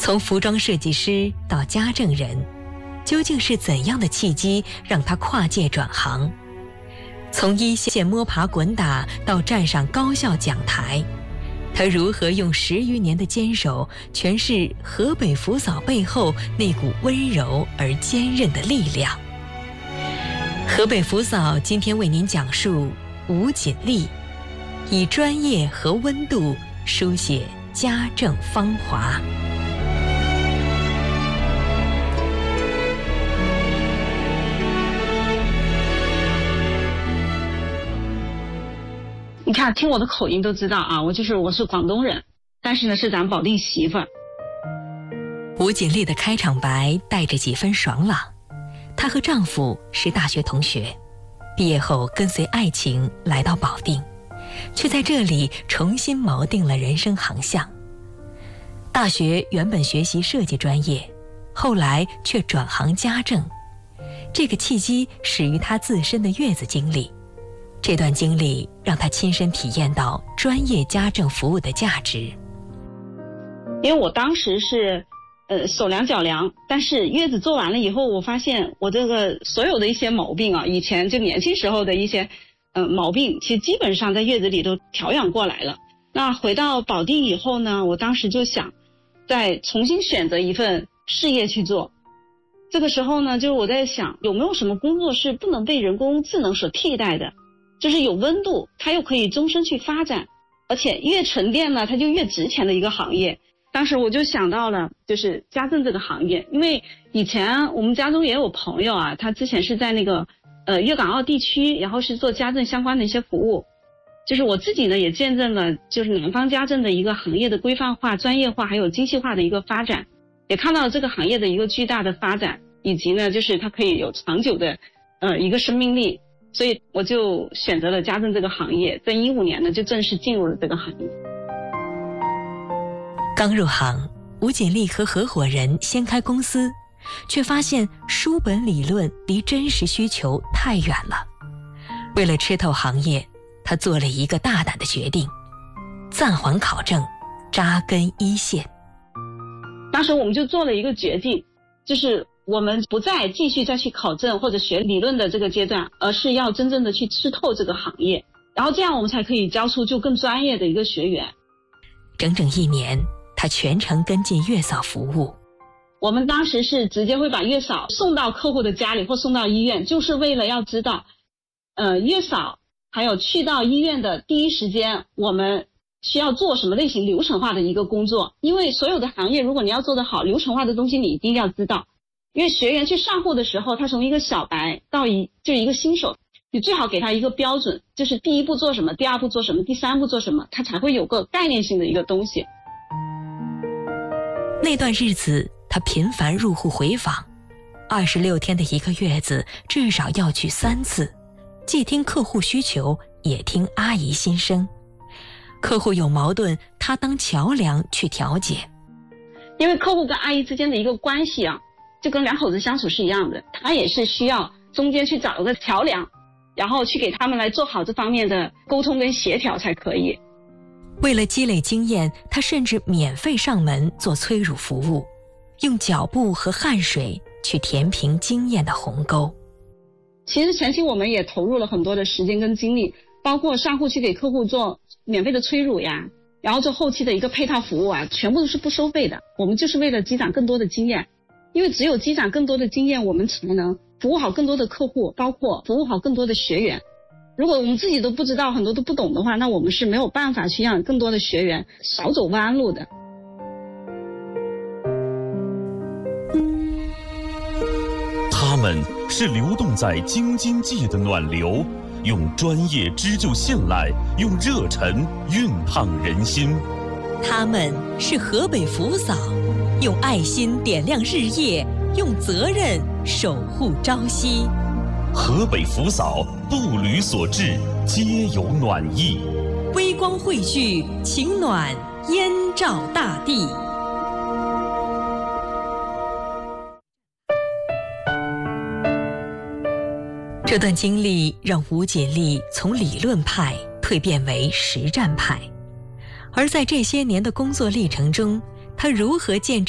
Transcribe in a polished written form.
从服装设计师到家政人，究竟是怎样的契机让他跨界转行？从一线摸爬滚打到站上高校讲台，他如何用10余年的坚守诠释河北福嫂背后那股温柔而坚韧的力量？河北福嫂今天为您讲述吴锦丽，以专业和温度书写家政芳华。 你看，听我的口音都知道啊，我是广东人，但是呢是咱保定媳妇儿。 吴锦丽的开场白带着几分爽朗。她和丈夫是大学同学，毕业后跟随爱情来到保定，却在这里重新锚定了人生航向。大学原本学习设计专业，后来却转行家政。这个契机始于她自身的月子经历。这段经历让她亲身体验到专业家政服务的价值。 因为我当时是手凉脚凉，但是月子做完了以后，我发现我这个所有的一些毛病啊，以前就年轻时候的一些毛病，其实基本上在月子里都调养过来了。那回到保定以后呢，我当时就想再重新选择一份事业去做。这个时候呢，就是我在想有没有什么工作是不能被人工智能所替代的，就是有温度，它又可以终身去发展，而且越沉淀呢，它就越值钱的一个行业。当时我就想到了就是家政这个行业，因为以前我们家中也有朋友啊，他之前是在那个粤港澳地区，然后是做家政相关的一些服务。就是我自己呢也见证了就是南方家政的一个行业的规范化、专业化还有精细化的一个发展，也看到了这个行业的一个巨大的发展，以及呢就是它可以有长久的一个生命力。所以我就选择了家政这个行业，在15年呢就正式进入了这个行业。 刚入行，吴锦丽和合伙人先开公司，却发现书本理论离真实需求太远了。为了吃透行业，她做了一个大胆的决定，暂缓考证，扎根一线。 当时我们就做了一个决定，就是我们不再继续再去考证或者学理论的这个阶段，而是要真正的去吃透这个行业，然后这样我们才可以教出就更专业的一个学员。 整整1年，她全程跟进月嫂服务。 我们当时是直接会把月嫂送到客户的家里或送到医院，就是为了要知道月嫂还有去到医院的第一时间我们需要做什么类型流程化的一个工作。因为所有的行业如果你要做得好，流程化的东西你一定要知道。因为学员去上户的时候，他从一个小白到就是一个新手，你最好给他一个标准，就是第一步做什么，第2步做什么，第3步做什么，他才会有个概念性的一个东西。 那段日子，她频繁入户回访，26天的一个月子至少要去3次，既听客户需求，也听阿姨心声。客户有矛盾，她当桥梁去调解。 因为客户跟阿姨之间的一个关系啊，就跟2口子相处是一样的，他也是需要中间去找一个桥梁，然后去给他们来做好这方面的沟通跟协调才可以。 为了积累经验，他甚至免费上门做催乳服务，用脚步和汗水去填平经验的鸿沟。 其实前期我们也投入了很多的时间跟精力，包括上户去给客户做免费的催乳呀，然后做后期的一个配套服务啊，全部都是不收费的。我们就是为了积攒更多的经验，因为只有积攒更多的经验，我们才能服务好更多的客户，包括服务好更多的学员。如果我们自己都不知道，很多都不懂的话，那我们是没有办法去让更多的学员少走弯路的。 他们是流动在京津冀的暖流，用专业织就线缆，用热忱熨烫人心。 他们是河北福嫂，用爱心点亮日夜，用责任守护朝夕。 河北福嫂，步履所至，皆有暖意。 微光汇聚，情暖燕赵大地。这段经历让吴锦丽从理论派蜕变为实战派，而在这些年的工作历程中，她如何见证